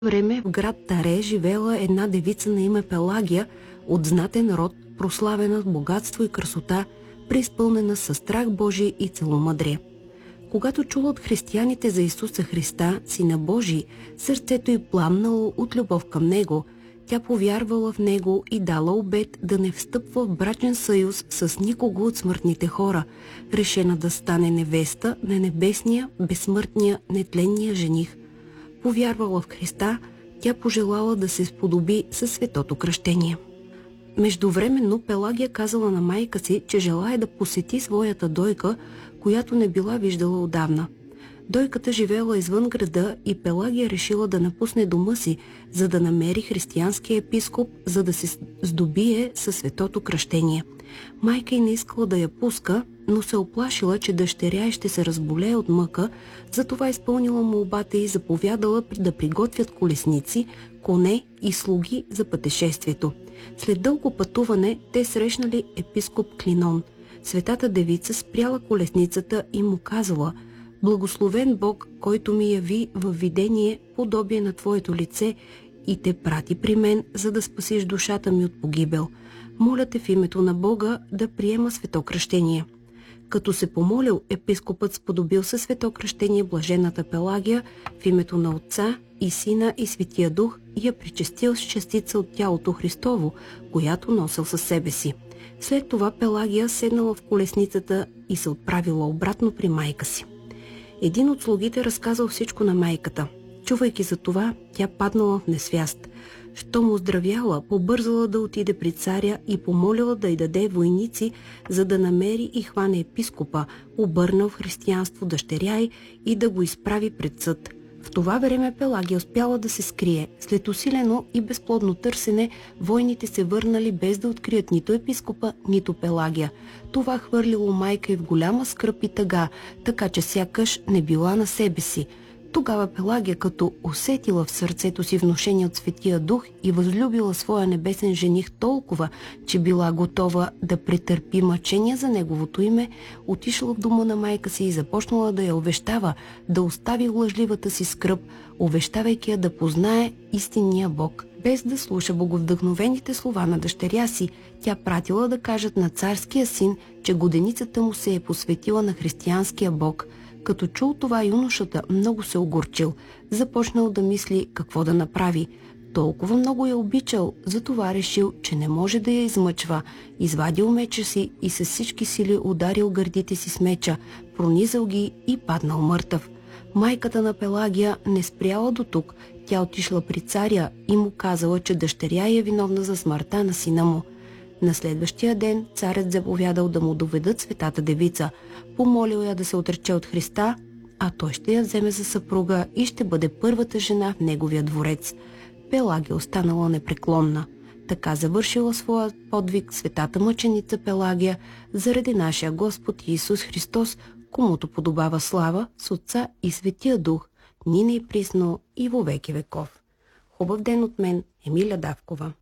Време в град Таре живеела една девица на име Пелагия от знатен род, прославена с богатство и красота, преизпълнена със страх Божий и целомъдрие. Когато чула от християните за Исуса Христа, Сина Божий, сърцето й пламнало от любов към Него. Тя повярвала в Него и дала обет да не встъпва в брачен съюз с никого от смъртните хора, решена да стане невеста на небесния, безсмъртния, нетленния жених. Повярвала в Христа, тя пожелала да се сподоби със светото кръщение. Междувременно Пелагия казала на майка си, че желае да посети своята дойка, която не била виждала отдавна. Дойката живеела извън града и Пелагия решила да напусне дома си, за да намери християнския епископ, за да се здобие със светото кръщение. Майка й не искала да я пуска, но се оплашила, че дъщеря й ще се разболее от мъка, затова изпълнила молбата и заповядала да приготвят колесници, коне и слуги за пътешествието. След дълго пътуване те срещнали епископ Клинон. Светата девица спряла колесницата и му казала: „Благословен Бог, който ми яви във видение подобие на твоето лице и те прати при мен, за да спасиш душата ми от погибел. Моля те в името на Бога да приема светокръщение.“ Като се помолил, епископът сподобил със светокръщение блажената Пелагия в името на Отца и Сина и Светия Дух и я причестил с частица от тялото Христово, която носил със себе си. След това Пелагия седнала в колесницата и се отправила обратно при майка си. Един от слугите разказал всичко на майката. Чувайки за това, тя паднала в несвяст. Щом оздравяла, побързала да отиде при царя и помолила да й даде войници, за да намери и хване епископа, обърнал в християнство дъщеря й и да го изправи пред съд. В това време Пелагия успяла да се скрие. След усилено и безплодно търсене, войните се върнали без да открият нито епископа, нито Пелагия. Това хвърлило майка й в голяма скръб и тъга, така че сякаш не била на себе си. Тогава Пелагия, като усетила в сърцето си внушение от Светия Дух и възлюбила своя небесен жених толкова, че била готова да претърпи мъчения за неговото име, отишла в дома на майка си и започнала да я увещава да остави лъжливата си скръб, увещавайки я да познае истинния Бог. Без да слуша боговдъхновените слова на дъщеря си, тя пратила да кажат на царския син, че годеницата му се е посветила на християнския Бог. Като чул това, юношата много се огорчил, започнал да мисли какво да направи. Толкова много я обичал, затова решил, че не може да я измъчва. Извадил меча си и с всички сили ударил гърдите си с меча, пронизал ги и паднал мъртъв. Майката на Пелагия не спряла до тук. Тя отишла при царя и му казала, че дъщеря е виновна за смъртта на сина му. На следващия ден царят заповядал да му доведат светата девица. Помолил я да се отрече от Христа, а той ще я вземе за съпруга и ще бъде първата жена в неговия дворец. Пелагия останала непреклонна. Така завършила своя подвиг светата мъченица Пелагия заради нашия Господ Исус Христос, комуто подобава слава с Отца и Светия Дух, нине и присно и во веки веков. Хубав ден от мен, Емилия Давкова.